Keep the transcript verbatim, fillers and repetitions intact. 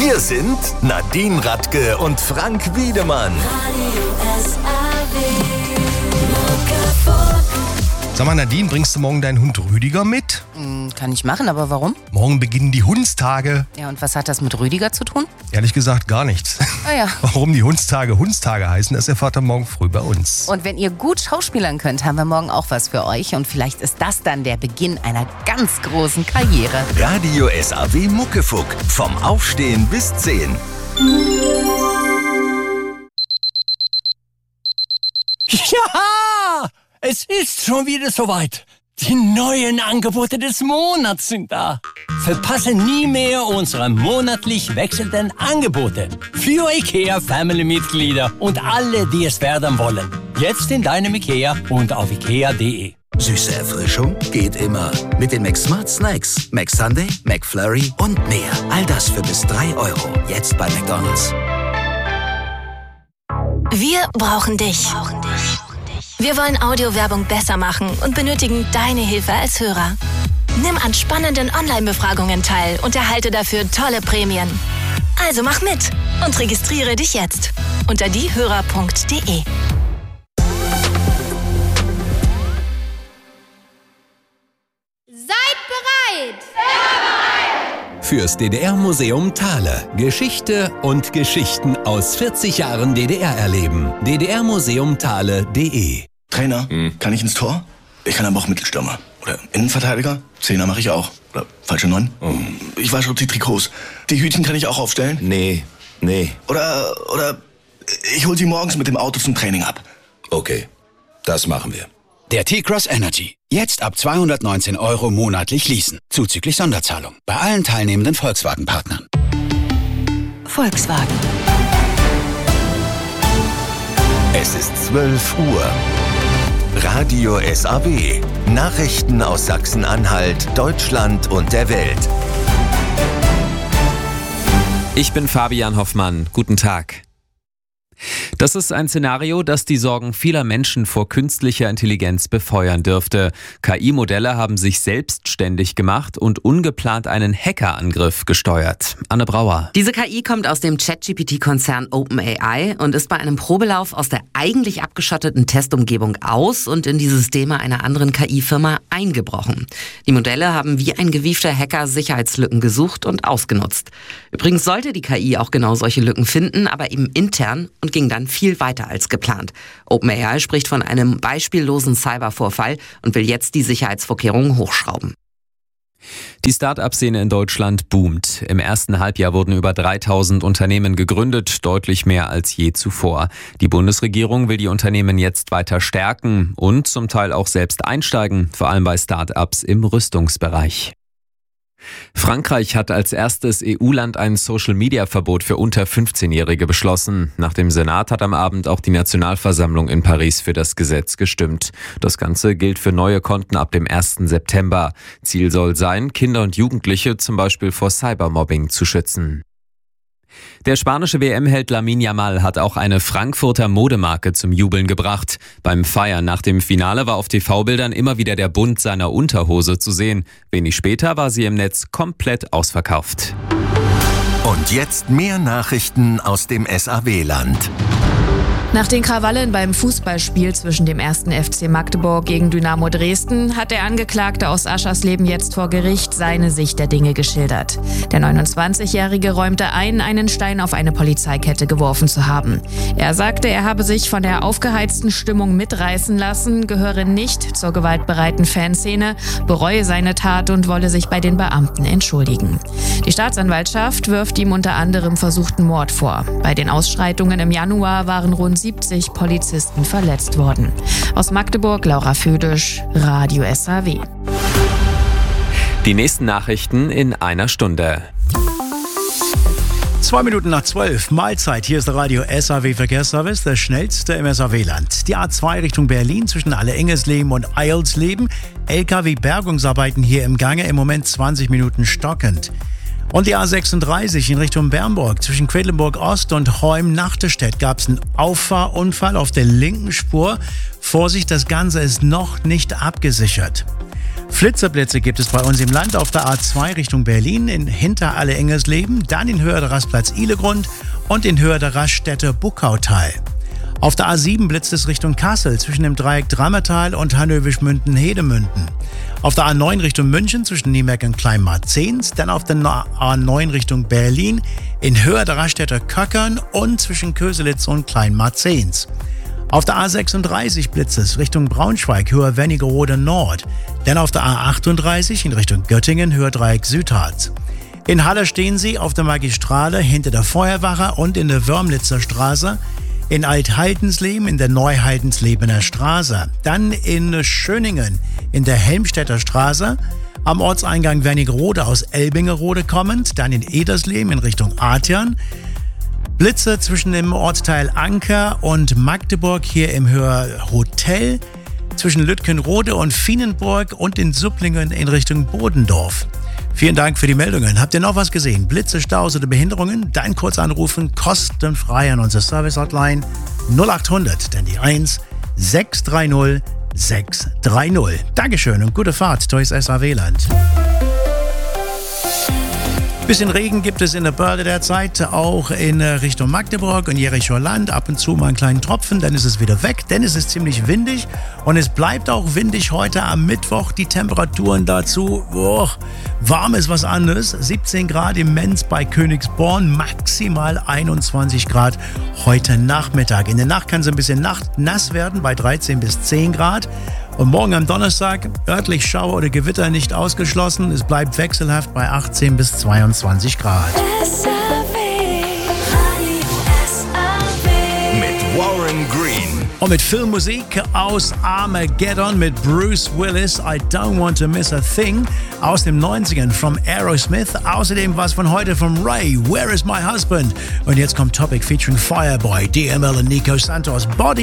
Hier sind Nadine Radke und Frank Wiedemann. Sag mal, Nadine, bringst du morgen deinen Hund Rüdiger mit? Hm, kann ich machen, aber warum? Morgen beginnen die Hundstage. Ja, und was hat das mit Rüdiger zu tun? Ehrlich gesagt gar nichts. Ah ja. Warum die Hundstage Hundstage heißen, das erfahrt ihr morgen früh bei uns. Und wenn ihr gut schauspielern könnt, haben wir morgen auch was für euch. Und vielleicht ist das dann der Beginn einer ganz großen Karriere. Radio S A W Muckefuck. Vom Aufstehen bis zehn. Ja! Es ist schon wieder soweit. Die neuen Angebote des Monats sind da. Verpasse nie mehr unsere monatlich wechselnden Angebote. Für IKEA-Family-Mitglieder und alle, die es werden wollen. Jetzt in deinem IKEA und auf ikea punkt de. Süße Erfrischung geht immer. Mit den McSmart Snacks. McSunday, McFlurry und mehr. All das für bis drei Euro. Jetzt bei McDonald's. Wir brauchen dich. Wir wollen Audiowerbung besser machen und benötigen deine Hilfe als Hörer. Nimm an spannenden Online-Befragungen teil und erhalte dafür tolle Prämien. Also mach mit und registriere dich jetzt unter diehörer punkt de. Seid bereit! Fürs D D R-Museum Thale. Geschichte und Geschichten aus vierzig Jahren D D R erleben. d d r museum thale punkt de. Trainer, hm. kann ich ins Tor? Ich kann aber auch Mittelstürmer. Oder Innenverteidiger? Zehner mache ich auch. Oder falsche Neun? Oh. Ich wasche auch die Trikots. Die Hütchen kann ich auch aufstellen? Nee, nee. Oder, oder ich hol sie morgens mit dem Auto zum Training ab. Okay, das machen wir. Der T-Cross Energy. Jetzt ab zweihundertneunzehn Euro monatlich leasen. Zuzüglich Sonderzahlung. Bei allen teilnehmenden Volkswagen-Partnern. Volkswagen. Es ist zwölf Uhr. Radio S A W. Nachrichten aus Sachsen-Anhalt, Deutschland und der Welt. Ich bin Fabian Hoffmann. Guten Tag. Das ist ein Szenario, das die Sorgen vieler Menschen vor künstlicher Intelligenz befeuern dürfte. K I-Modelle haben sich selbstständig gemacht und ungeplant einen Hackerangriff gesteuert. Anne Brauer. Diese K I kommt aus dem ChatGPT-Konzern OpenAI und ist bei einem Probelauf aus der eigentlich abgeschotteten Testumgebung aus und in die Systeme einer anderen K I-Firma eingebrochen. Die Modelle haben wie ein gewiefter Hacker Sicherheitslücken gesucht und ausgenutzt. Übrigens sollte die K I auch genau solche Lücken finden, aber eben intern und ging dann viel weiter als geplant. OpenAI spricht von einem beispiellosen Cybervorfall und will jetzt die Sicherheitsvorkehrungen hochschrauben. Die Start-up-Szene in Deutschland boomt. Im ersten Halbjahr wurden über dreitausend Unternehmen gegründet, deutlich mehr als je zuvor. Die Bundesregierung will die Unternehmen jetzt weiter stärken und zum Teil auch selbst einsteigen, vor allem bei Start-ups im Rüstungsbereich. Frankreich hat als erstes E U-Land ein Social-Media-Verbot für unter fünfzehnjährige beschlossen. Nach dem Senat hat am Abend auch die Nationalversammlung in Paris für das Gesetz gestimmt. Das Ganze gilt für neue Konten ab dem ersten September. Ziel soll sein, Kinder und Jugendliche zum Beispiel vor Cybermobbing zu schützen. Der spanische W M-Held Lamine Yamal hat auch eine Frankfurter Modemarke zum Jubeln gebracht. Beim Feiern nach dem Finale war auf T V-Bildern immer wieder der Bund seiner Unterhose zu sehen. Wenig später war sie im Netz komplett ausverkauft. Und jetzt mehr Nachrichten aus dem S A W-Land. Nach den Krawallen beim Fußballspiel zwischen dem ersten F C Magdeburg gegen Dynamo Dresden hat der Angeklagte aus Aschersleben jetzt vor Gericht seine Sicht der Dinge geschildert. Der neunundzwanzigjährige räumte ein, einen Stein auf eine Polizeikette geworfen zu haben. Er sagte, er habe sich von der aufgeheizten Stimmung mitreißen lassen, gehöre nicht zur gewaltbereiten Fanszene, bereue seine Tat und wolle sich bei den Beamten entschuldigen. Die Staatsanwaltschaft wirft ihm unter anderem versuchten Mord vor. Bei den Ausschreitungen im Januar waren rund siebzig Polizisten verletzt worden. Aus Magdeburg, Laura Födisch, Radio S A W. Die nächsten Nachrichten in einer Stunde. Zwei Minuten nach zwölf, Mahlzeit. Hier ist der Radio S A W Verkehrsservice, der schnellste im S A W-Land. Die A zwei Richtung Berlin zwischen Alle-Engesleben und Eilsleben. L K W-Bergungsarbeiten hier im Gange, im Moment zwanzig Minuten stockend. Und die A sechsunddreißig in Richtung Bernburg zwischen Quedlinburg Ost und Heum-Nachterstedt gab es einen Auffahrunfall auf der linken Spur. Vorsicht, das Ganze ist noch nicht abgesichert. Flitzerblitze gibt es bei uns im Land auf der A zwei Richtung Berlin, in Hinterhalle Engersleben, dann in Höhe der Rastplatz Ihlegrund und in Höhe der Raststätte Buckautal. Auf der A sieben blitzt es Richtung Kassel zwischen dem Dreieck Drammertal und Hannöwisch-Münden-Hedemünden. Auf der A neun Richtung München zwischen Niemerk und Kleinmarzens, dann auf der A neun Richtung Berlin in Höhe der Raststätte Köckern und zwischen Köselitz und Kleinmarzens. Auf der A sechsunddreißig blitzt es Richtung Braunschweig, Höhe Wernigerode Nord. Dann auf der A achtunddreißig in Richtung Göttingen, Höhe Dreieck Südharz. In Halle stehen Sie auf der Magistrale hinter der Feuerwache und in der Wörmlitzer Straße. In Alt-Haldensleben in der Neu-Haldenslebener Straße. Dann in Schöningen in der Helmstedter Straße. Am Ortseingang Wernigerode aus Elbingerode kommend. Dann in Edersleben in Richtung Artern. Blitze zwischen dem Ortsteil Anker und Magdeburg hier im Hörhotel. Zwischen Lütkenrode und Fienenburg und in Supplingen in Richtung Bodendorf. Vielen Dank für die Meldungen. Habt ihr noch was gesehen? Blitze, Staus oder Behinderungen? Dann kurz anrufen, kostenfrei an unsere Service-Hotline null acht hundert, dann die eins sechs drei null sechs drei null. Dankeschön und gute Fahrt durchs S A W-Land. Bisschen Regen gibt es in der Börde derzeit, auch in Richtung Magdeburg und Jerichoer Land. Ab und zu mal einen kleinen Tropfen, dann ist es wieder weg, denn es ist ziemlich windig. Und es bleibt auch windig heute am Mittwoch. Die Temperaturen dazu, oh, warm ist was anderes. siebzehn Grad im Menz bei Königsborn, maximal einundzwanzig Grad heute Nachmittag. In der Nacht kann es ein bisschen nass werden bei dreizehn bis zehn Grad. Und morgen am Donnerstag örtlich Schauer oder Gewitter nicht ausgeschlossen. Es bleibt wechselhaft bei achtzehn bis zweiundzwanzig Grad. Mit Warren Green. Und mit Filmmusik aus Armageddon mit Bruce Willis, I Don't Want to Miss a Thing, aus den neunzigern von Aerosmith. Außerdem was von heute von Ray, Where is My Husband? Und jetzt kommt Topic featuring Fireboy, D M L und Nico Santos, Body.